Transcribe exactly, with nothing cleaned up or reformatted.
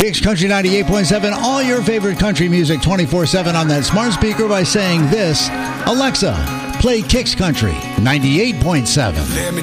Kicks Country ninety-eight point seven, all your favorite country music twenty-four seven on that smart speaker by saying this: Alexa, play Kicks Country ninety-eight point seven. Let me